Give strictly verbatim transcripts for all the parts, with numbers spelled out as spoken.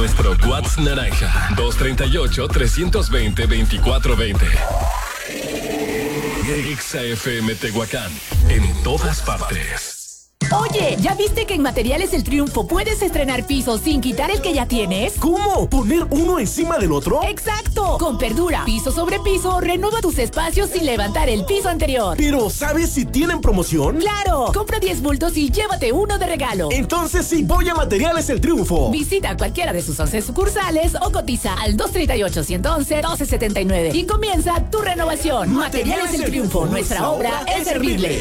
nuestro WhatsApp naranja dos tres ocho, tres dos cero, veinticuatro veinte. Exa F M Tehuacán, en todas partes. Oye, ¿ya viste que en Materiales El Triunfo puedes estrenar pisos sin quitar el que ya tienes? ¿Cómo? ¿Poner uno encima del otro? ¡Exacto! Con Perdura, piso sobre piso, renueva tus espacios sin levantar el piso anterior. Pero, ¿sabes si tienen promoción? ¡Claro! Compra diez bultos y llévate uno de regalo. Entonces sí voy a Materiales El Triunfo. Visita cualquiera de sus once sucursales o cotiza al dos tres ocho, uno uno uno, doce setenta y nueve y comienza tu renovación. Materiales El Triunfo, nuestra obra es servirle.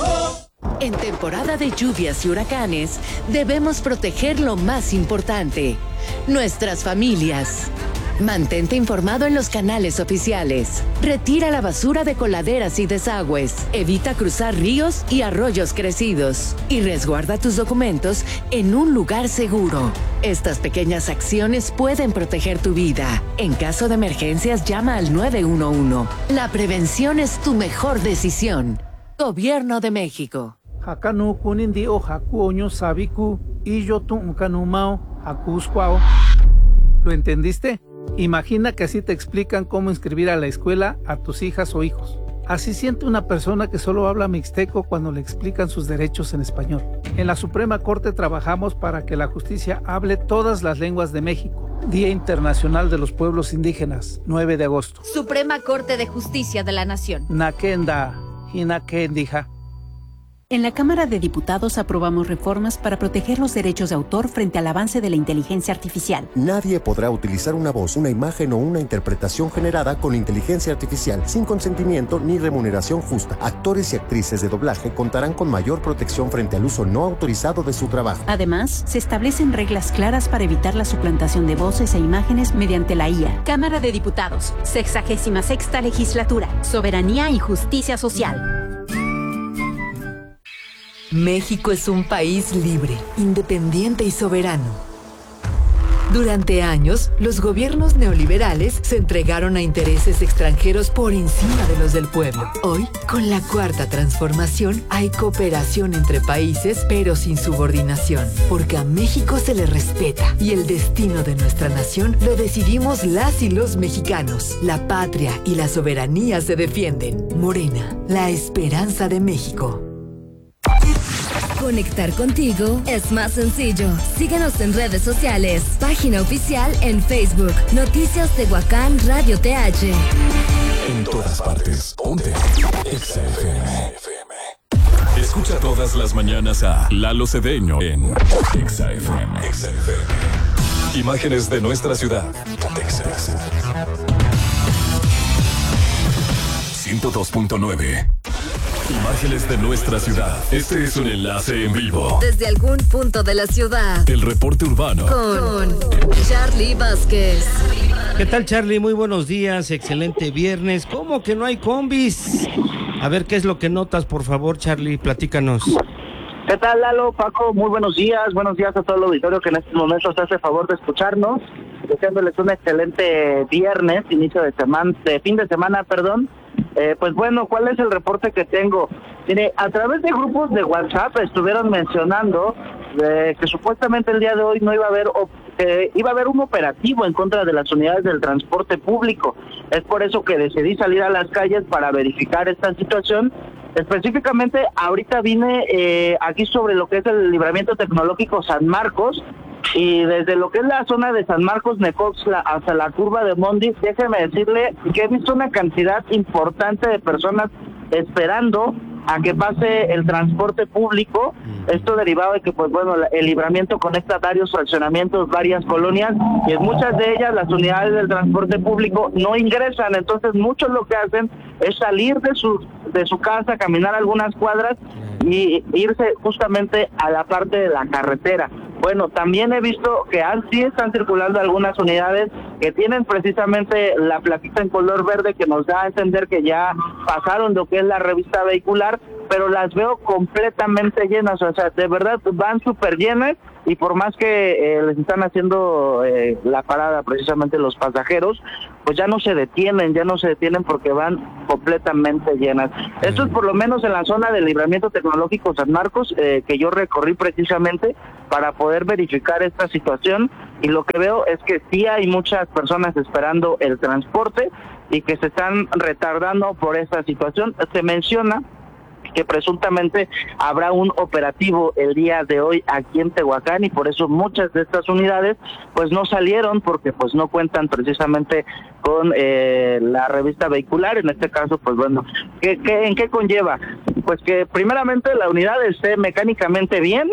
En temporada de lluvias y huracanes, debemos proteger lo más importante, nuestras familias. Mantente informado en los canales oficiales. Retira la basura de coladeras y desagües. Evita cruzar ríos y arroyos crecidos. Y resguarda tus documentos en un lugar seguro. Estas pequeñas acciones pueden proteger tu vida. En caso de emergencias, llama al nueve uno uno. La prevención es tu mejor decisión. Gobierno de México. Hakanu kunindi o hakuoño sabiku y yo tu kanumao hakusquao. ¿Lo entendiste? Imagina que así te explican cómo inscribir a la escuela a tus hijas o hijos. Así siente una persona que solo habla mixteco cuando le explican sus derechos en español. En la Suprema Corte trabajamos para que la justicia hable todas las lenguas de México. Día Internacional de los Pueblos Indígenas, nueve de agosto. Suprema Corte de Justicia de la Nación. Nakenda, Hinakendija. En la Cámara de Diputados aprobamos reformas para proteger los derechos de autor frente al avance de la inteligencia artificial. Nadie podrá utilizar una voz, una imagen o una interpretación generada con inteligencia artificial sin consentimiento ni remuneración justa. Actores y actrices de doblaje contarán con mayor protección frente al uso no autorizado de su trabajo. Además, se establecen reglas claras para evitar la suplantación de voces e imágenes mediante la I A. Cámara de Diputados, sexagésima sexta legislatura, Soberanía y Justicia Social. México es un país libre, independiente y soberano. Durante años, los gobiernos neoliberales se entregaron a intereses extranjeros por encima de los del pueblo. Hoy, con la Cuarta Transformación, hay cooperación entre países, pero sin subordinación, porque a México se le respeta y el destino de nuestra nación lo decidimos las y los mexicanos. La patria y la soberanía se defienden. Morena, la esperanza de México. Conectar contigo es más sencillo. Síguenos en redes sociales. Página oficial en Facebook. Noticias Tehuacán Radio T H. En todas partes. Ponte Exa F M. Escucha todas las mañanas a Lalo Cedeño en Exa F M. Exa F M. Imágenes de nuestra ciudad. Texas. ciento dos punto nueve. Imágenes de nuestra ciudad. Este es un enlace en vivo. Desde algún punto de la ciudad. El reporte urbano. Con, con Charlie Vázquez. ¿Qué tal, Charlie? Muy buenos días. Excelente viernes. ¿Cómo que no hay combis? A ver, ¿qué es lo que notas, por favor, Charlie? Platícanos. ¿Qué tal, Lalo, Paco? Muy buenos días. Buenos días a todo el auditorio que en estos momentos hace el favor de escucharnos. Deseándoles un excelente viernes, inicio de semana, de fin de semana, perdón. Eh, pues bueno, ¿cuál es el reporte que tengo? Mire, a través de grupos de WhatsApp estuvieron mencionando eh, que supuestamente el día de hoy no iba a haber eh, iba a haber un operativo en contra de las unidades del transporte público. Es por eso que decidí salir a las calles para verificar esta situación. Específicamente, ahorita vine eh, aquí sobre lo que es el libramiento tecnológico San Marcos, y desde lo que es la zona de San Marcos, Necoxtla, hasta la curva de Mondis, déjeme decirle que he visto una cantidad importante de personas esperando a que pase el transporte público. Esto derivado de que, pues bueno, el libramiento conecta varios fraccionamientos, varias colonias, y en muchas de ellas las unidades del transporte público no ingresan. Entonces muchos lo que hacen es salir de su, de su casa, caminar algunas cuadras y irse justamente a la parte de la carretera. Bueno, también he visto que sí están circulando algunas unidades que tienen precisamente la plaquita en color verde que nos da a entender que ya pasaron lo que es la revista vehicular, pero las veo completamente llenas, o sea, de verdad van súper llenas, y por más que eh, les están haciendo eh, la parada precisamente los pasajeros, pues ya no se detienen, ya no se detienen porque van completamente llenas. Esto es por lo menos en la zona del Libramiento Tecnológico San Marcos, eh, que yo recorrí precisamente para poder verificar esta situación, y lo que veo es que sí hay muchas personas esperando el transporte y que se están retardando por esta situación. Se menciona que presuntamente habrá un operativo el día de hoy aquí en Tehuacán, y por eso muchas de estas unidades pues no salieron, porque pues no cuentan precisamente con eh, la revista vehicular. En este caso, pues bueno, ¿qué, qué, ¿en qué conlleva? Pues que primeramente la unidad esté mecánicamente bien,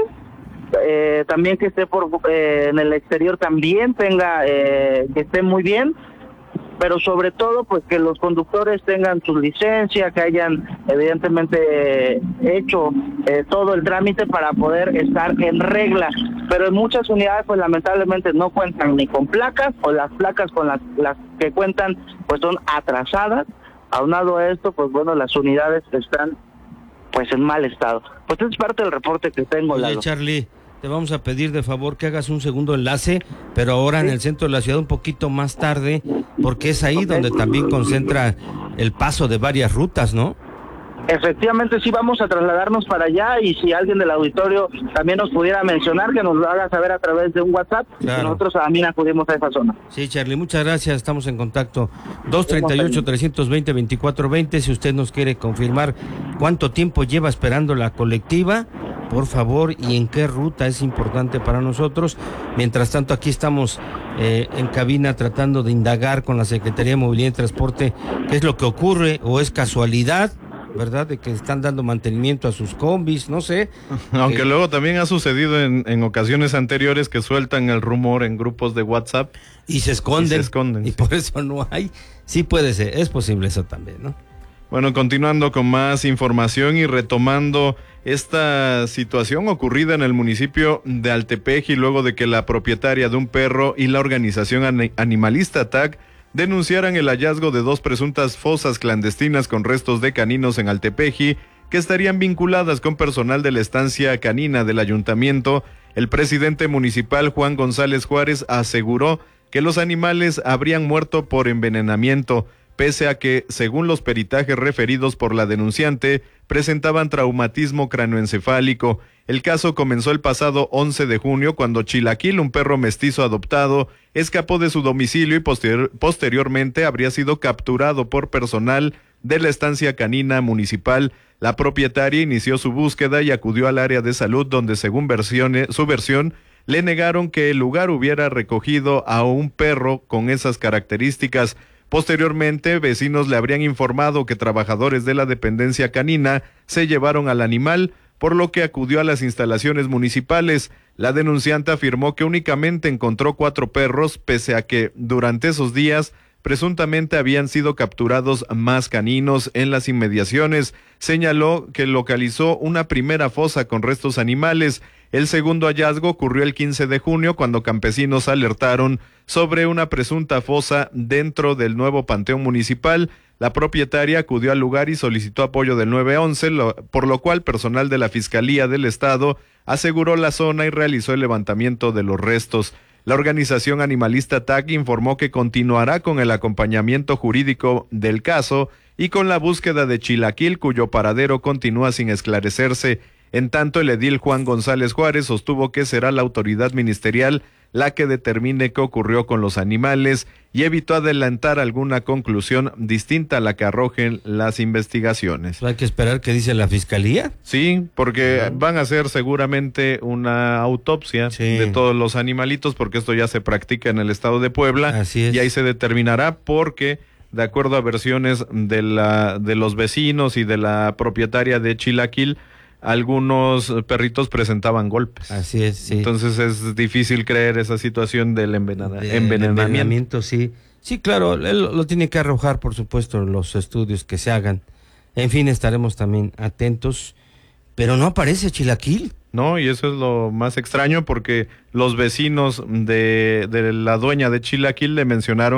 eh, también que esté por eh, en el exterior también tenga, eh, que esté muy bien, pero sobre todo pues que los conductores tengan su licencia, que hayan evidentemente eh, hecho eh, todo el trámite para poder estar en regla. Pero en muchas unidades pues lamentablemente no cuentan ni con placas, o las placas con las, las que cuentan pues son atrasadas. Aunado a esto, pues bueno, las unidades están pues en mal estado. Pues es parte del reporte que tengo. Oye, Charlie, te vamos a pedir de favor que hagas un segundo enlace, pero ahora ¿sí? en el centro de la ciudad un poquito más tarde, porque es ahí okay. donde también concentra el paso de varias rutas, ¿no? Efectivamente, sí, vamos a trasladarnos para allá, y si alguien del auditorio también nos pudiera mencionar, que nos lo haga saber a través de un WhatsApp, claro. Nosotros también acudimos a esa zona. Sí, Charlie, muchas gracias, estamos en contacto. dos treinta y ocho, trescientos veinte, veinticuatro veinte, si usted nos quiere confirmar cuánto tiempo lleva esperando la colectiva, por favor, y en qué ruta es importante para nosotros. Mientras tanto, aquí estamos eh, en cabina tratando de indagar con la Secretaría de Movilidad y Transporte qué es lo que ocurre, o es casualidad, ¿verdad?, de que están dando mantenimiento a sus combis, no sé. Aunque eh, luego también ha sucedido en, en ocasiones anteriores que sueltan el rumor en grupos de WhatsApp. Y se esconden. Y se esconden. Y sí. por eso no hay. Sí puede ser, es posible eso también, ¿no? Bueno, continuando con más información y retomando esta situación ocurrida en el municipio de Altepeji, luego de que la propietaria de un perro y la organización animalista T A C denunciaran el hallazgo de dos presuntas fosas clandestinas con restos de caninos en Altepeji, que estarían vinculadas con personal de la estancia canina del ayuntamiento. El presidente municipal, Juan González Juárez, aseguró que los animales habrían muerto por envenenamiento, pese a que, según los peritajes referidos por la denunciante, presentaban traumatismo cranoencefálico. El caso comenzó el pasado once de junio, cuando Chilaquil, un perro mestizo adoptado, escapó de su domicilio y posterior, posteriormente habría sido capturado por personal de la estancia canina municipal. La propietaria inició su búsqueda y acudió al área de salud, donde, según versiones, su versión, le negaron que el lugar hubiera recogido a un perro con esas características. Posteriormente, vecinos le habrían informado que trabajadores de la dependencia canina se llevaron al animal, por lo que acudió a las instalaciones municipales. La denunciante afirmó que únicamente encontró cuatro perros, pese a que durante esos días presuntamente habían sido capturados más caninos en las inmediaciones. Señaló que localizó una primera fosa con restos animales. El segundo hallazgo ocurrió el quince de junio, cuando campesinos alertaron sobre una presunta fosa dentro del nuevo panteón municipal. La propietaria acudió al lugar y solicitó apoyo del nueve once, lo, por lo cual personal de la Fiscalía del Estado aseguró la zona y realizó el levantamiento de los restos. La organización animalista T A C informó que continuará con el acompañamiento jurídico del caso y con la búsqueda de Chilaquil, cuyo paradero continúa sin esclarecerse. En tanto, el edil Juan González Juárez sostuvo que será la autoridad ministerial la que determine qué ocurrió con los animales, y evitó adelantar alguna conclusión distinta a la que arrojen las investigaciones. ¿Hay que esperar qué dice la Fiscalía? Sí, porque uh-huh. van a hacer seguramente una autopsia sí. de todos los animalitos, porque esto ya se practica en el estado de Puebla. Así es. Y ahí se determinará, porque de acuerdo a versiones de la de los vecinos y de la propietaria de Chilaquil, algunos perritos presentaban golpes. Así es, sí. Entonces es difícil creer esa situación del envenena, de, envenenamiento. envenenamiento. Sí, sí, claro, él lo tiene que arrojar, por supuesto, los estudios que se hagan. En fin, estaremos también atentos, pero no aparece Chilaquil. No, y eso es lo más extraño, porque los vecinos de, de la dueña de Chilaquil le mencionaron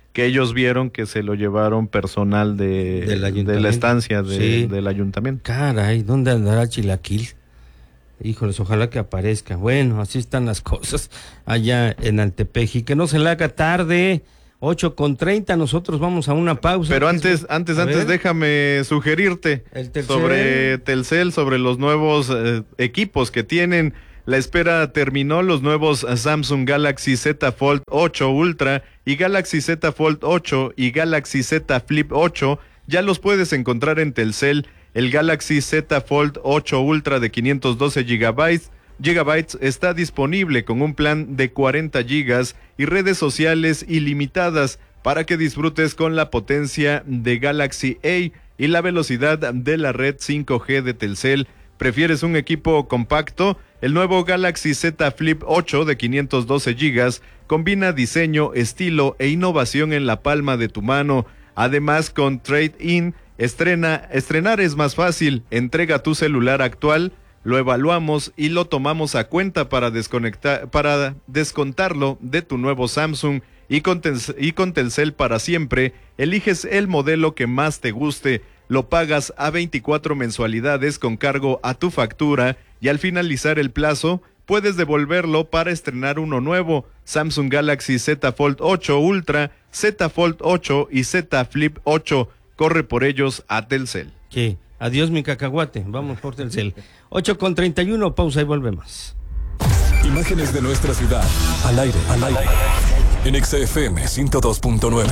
que ellos vieron que se lo llevaron personal de, de la estancia de, sí. del ayuntamiento. Caray, ¿dónde andará Chilaquil? Híjoles, ojalá que aparezca. Bueno, así están las cosas allá en Altepeji. Que no se le haga tarde, ocho con treinta, nosotros vamos a una pausa. Pero antes, antes, a antes ver. déjame sugerirte sobre Telcel, sobre los nuevos eh, equipos que tienen. La espera terminó, los nuevos Samsung Galaxy Z Fold ocho Ultra y Galaxy Z Fold ocho y Galaxy Z Flip ocho ya los puedes encontrar en Telcel. El Galaxy Z Fold ocho Ultra de quinientos doce gigabytes, gigabytes está disponible con un plan de cuarenta gigas y redes sociales ilimitadas para que disfrutes con la potencia de Galaxy A y la velocidad de la red cinco G de Telcel. ¿Prefieres un equipo compacto? El nuevo Galaxy Z Flip ocho de quinientos doce gigas combina diseño, estilo e innovación en la palma de tu mano. Además, con Trade-in, estrena, estrenar es más fácil. Entrega tu celular actual, lo evaluamos y lo tomamos a cuenta para desconectar, para descontarlo de tu nuevo Samsung. Y con, Telcel, y con Telcel para siempre, eliges el modelo que más te guste, lo pagas a veinticuatro mensualidades con cargo a tu factura y al finalizar el plazo, puedes devolverlo para estrenar uno nuevo. Samsung Galaxy Z Fold ocho Ultra, Z Fold ocho y Z Flip ocho. Corre por ellos a Telcel. Sí, adiós mi cacahuate, vamos por Telcel. ocho con treinta y uno, pausa y volvemos. Imágenes de nuestra ciudad, al aire, al aire, en Exa F M ciento dos punto nueve.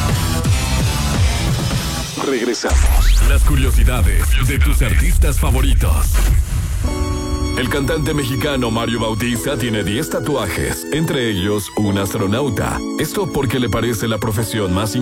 Regresamos. Las curiosidades de tus artistas favoritos. El cantante mexicano Mario Bautista tiene diez tatuajes, entre ellos un astronauta. Esto porque le parece la profesión más